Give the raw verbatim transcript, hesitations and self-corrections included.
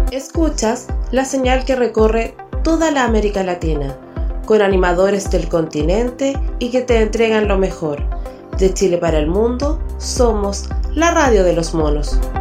Escuchas la señal que recorre toda la América Latina, con animadores del continente y que te entregan lo mejor. De Chile para el mundo, somos la radio de los monos.